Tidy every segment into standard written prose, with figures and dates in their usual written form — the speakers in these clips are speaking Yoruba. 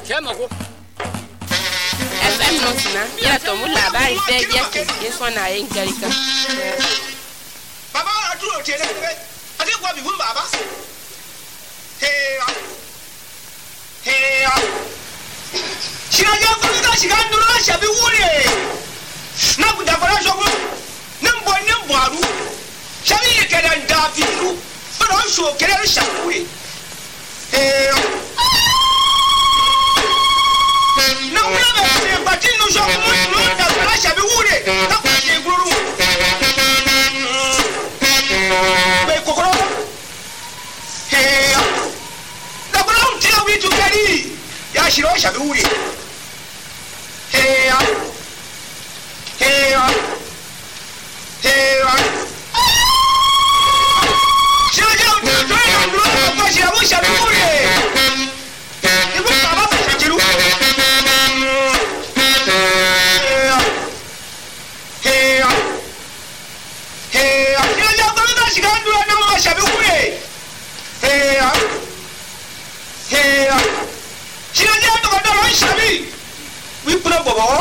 Kemako. FM Notna, ya to mu labari fe je ke so na yin garika. Baba aduro tele be. Ade kwa bi wun baba. Hey. Shiraja ko da shiga ndura shabi wure. Na ku da fara shogo. Nembo aru. Shabi ye kedan da firu. Fara sho kedan shabi. Hey. Na una vez batendo jogo muito da fara shabi wure. Na ku ke guru. Be kokoro. Hey. Da brown tell me to get it. Ya shiro shabi wure. Hey. We put up a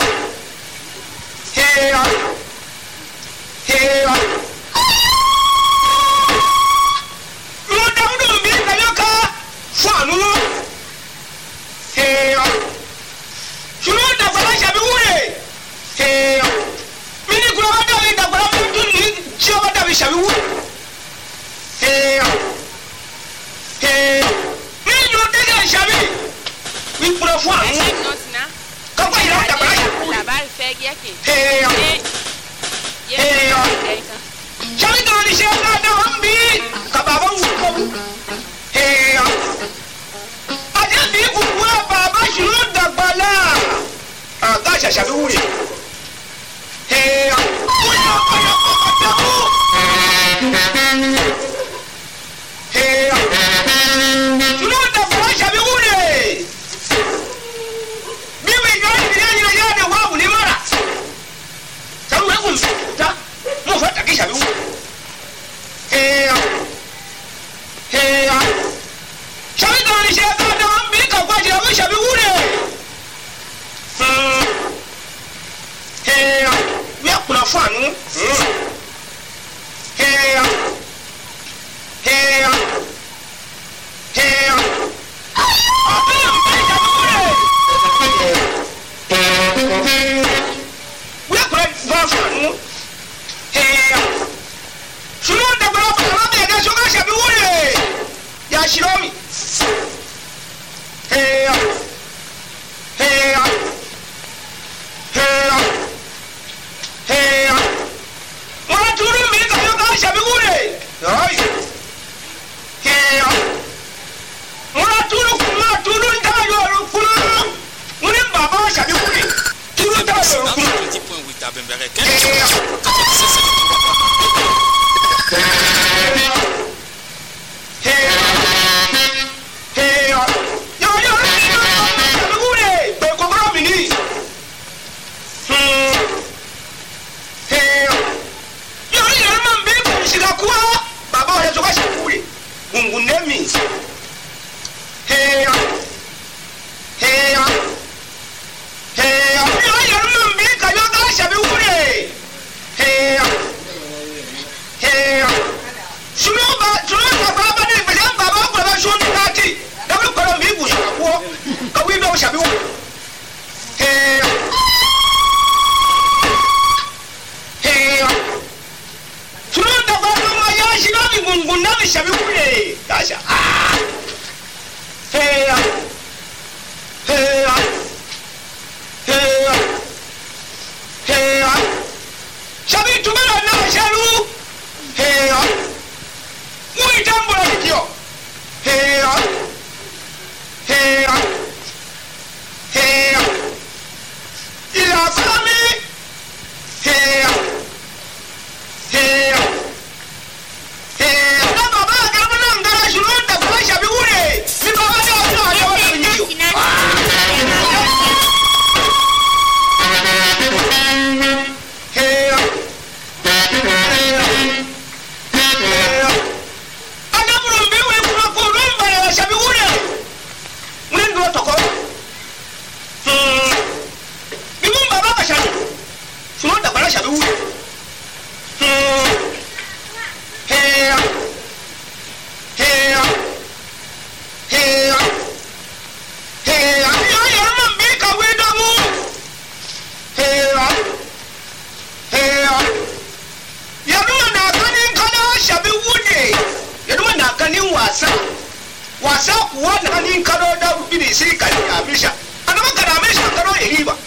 bini sai ka amisha anama ka da amisha ka ro yi ba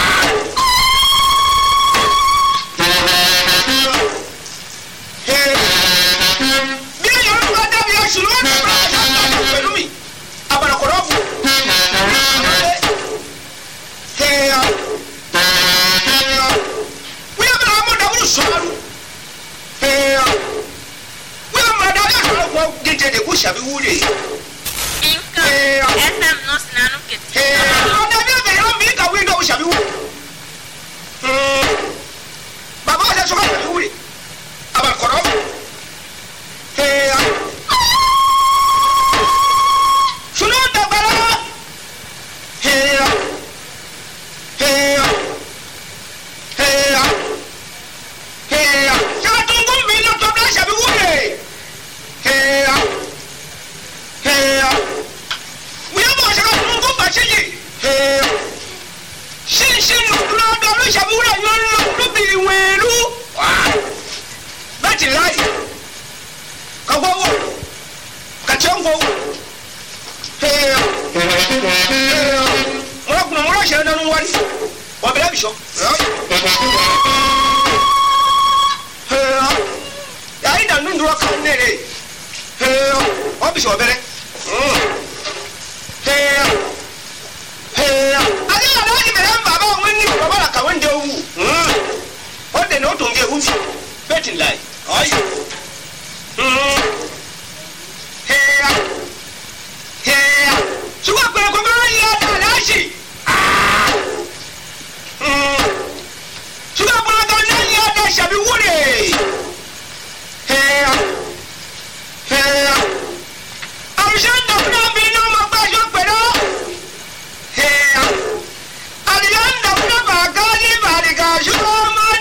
bi yo ba da bi shuru na ba pẹ̀lú mi abara korofu we abara mo da buru soaru we ma da ya ko gije de ku shabi wure Inka FM no sinanu kete. da bi be ro mi ka we do shabi wure baba sa so ka shabi wure abara korofu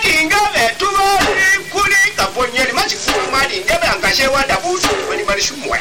shumwa